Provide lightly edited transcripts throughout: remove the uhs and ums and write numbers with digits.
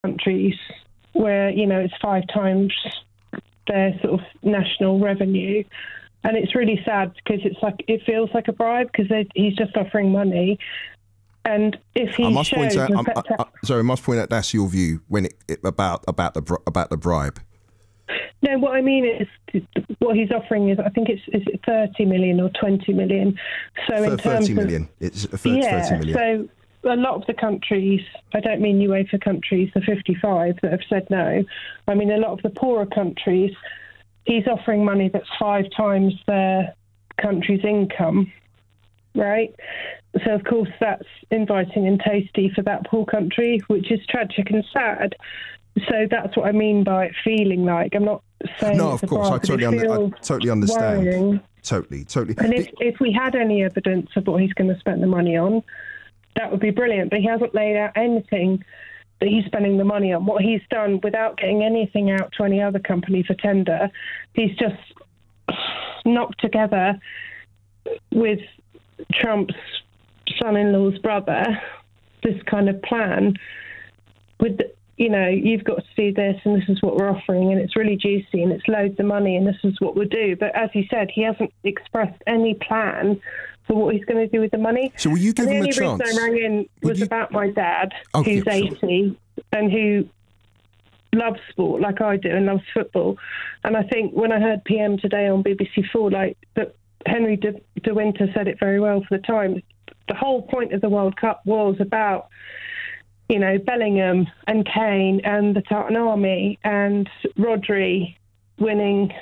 countries where, it's 5 times their sort of national revenue. And it's really sad because it feels like a bribe because he's just offering money. And if he I must point out that's your view when about the bribe. No, what I mean is what he's offering is, I think it's 30 million or 20 million. So in terms 30 million. It's 30 million. So a lot of the countries, I don't mean UEFA countries, the 55 that have said no. I mean a lot of the poorer countries, he's offering money that's 5 times their country's income, right? So of course that's inviting and tasty for that poor country, which is tragic and sad. So that's what I mean by it feeling like. I'm not saying no, of course, I totally understand. Worrying. Totally. And if we had any evidence of what he's going to spend the money on, that would be brilliant. But he hasn't laid out anything that he's spending the money on. What he's done without getting anything out to any other company for tender, he's just knocked together with Trump's son-in-law's brother this kind of plan with you've got to do this and this is what we're offering and it's really juicy and it's loads of money and this is what we'll do. But as you said, he hasn't expressed any plan for what he's going to do with the money. So will you give him a chance? The only reason I rang in was about my dad, who's 80 and who loves sport like I do and loves football. And I think when I heard PM today on BBC4, that Henry de Winter said it very well for the Times, the whole point of the World Cup was about Bellingham and Kane and the Tartan Army and Rodri winning,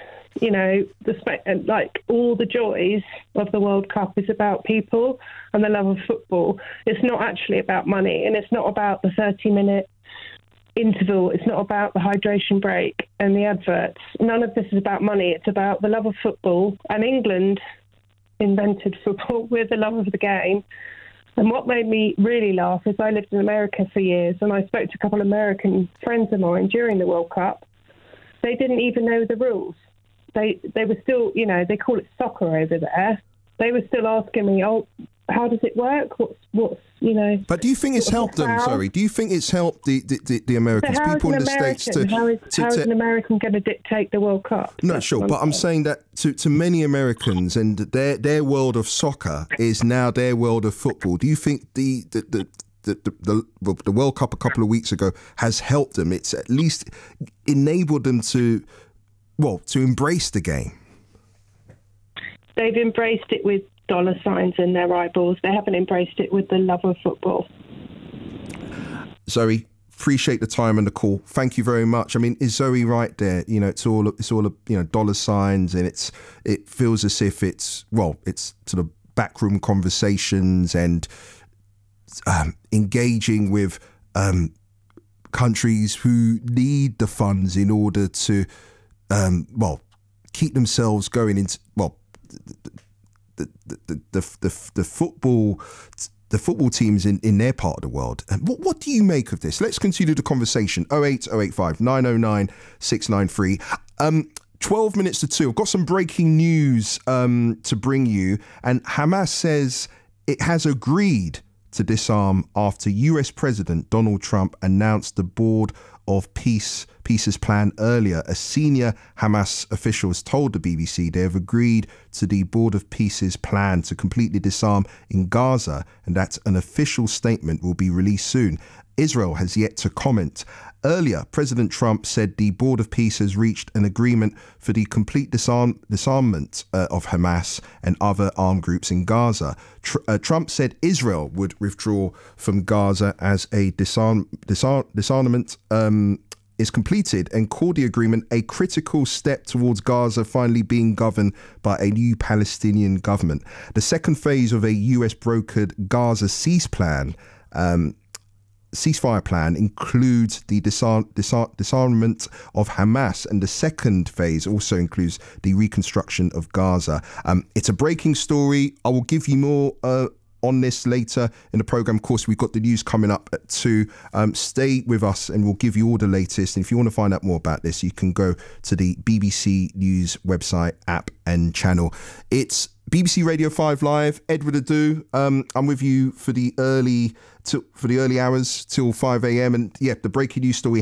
all the joys of the World Cup is about people and the love of football. It's not actually about money and it's not about the 30-minute interval. It's not about the hydration break and the adverts. None of this is about money. It's about the love of football. And England invented football with the love of the game. And what made me really laugh is I lived in America for years and I spoke to a couple of American friends of mine during the World Cup. They didn't even know the rules. They were still, they call it soccer over there. They were still asking me, how does it work? What's But do you think it's helped them, Zoe? Do you think it's helped the Americans, people in the States to... How is an American going to dictate the World Cup? No, sure, but I'm saying that to many Americans and their world of soccer is now their world of football. Do you think the World Cup a couple of weeks ago has helped them? It's at least enabled them to embrace the game. They've embraced it with dollar signs in their eyeballs. They haven't embraced it with the love of football. Zoe, appreciate the time and the call. Thank you very much. I mean, is Zoe right there? It's all dollar signs, and it feels as if it's sort of backroom conversations and engaging with countries who need the funds in order to keep themselves going into the football teams in their part of the world. And what do you make of this? Let's continue the conversation. 08085 909 693. 12 minutes to 2. I've got some breaking news to bring you. And Hamas says it has agreed to disarm after US President Donald Trump announced the Board of Peace's plan earlier. A senior Hamas official has told the BBC they have agreed to the Board of Peace's plan to completely disarm in Gaza and that an official statement will be released soon. Israel has yet to comment. Earlier, President Trump said the Board of Peace has reached an agreement for the complete disarmament of Hamas and other armed groups in Gaza. Trump said Israel would withdraw from Gaza as a disarmament is completed and called the agreement a critical step towards Gaza finally being governed by a new Palestinian government. The second phase of a US-brokered Gaza ceasefire plan includes the disarmament of Hamas, and the second phase also includes the reconstruction of Gaza. It's a breaking story. I will give you more on this later in the programme. Of course, we've got the news coming up at 2. Stay with us and we'll give you all the latest. And if you want to find out more about this, you can go to the BBC News website, app and channel. It's BBC Radio 5 Live. Edward Adu, I'm with you for the early hours till 5 a.m. And yeah, the breaking news story